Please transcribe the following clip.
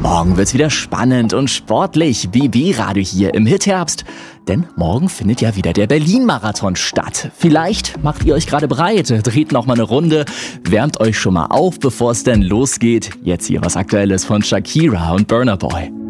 Morgen wird's wieder spannend und sportlich. BB Radio hier im Hitherbst. Denn morgen findet ja wieder der Berlin-Marathon statt. Vielleicht macht ihr euch gerade bereit, dreht noch mal eine Runde, wärmt euch schon mal auf, bevor es denn losgeht. Jetzt hier was Aktuelles von Shakira und Burna Boy.